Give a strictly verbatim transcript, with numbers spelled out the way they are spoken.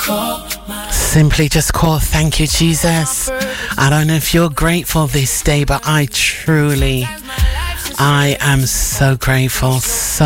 Simply just call thank you, Jesus. I don't know if you're grateful this day, but I truly, I am so grateful, so